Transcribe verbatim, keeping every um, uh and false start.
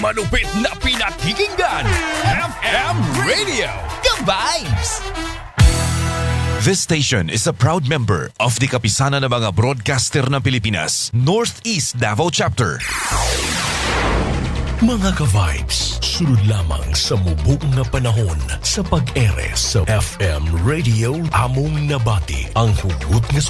Malupit na pinakikinggan, F M Radio, ka-vibes! This station is a proud member of the Kapisanan ng mga Broadcaster ng Pilipinas, Northeast Davao Chapter. Mga ka-vibes, sunod lamang sa mubong na panahon sa pag-ere sa F M Radio among nabati ang hugot nga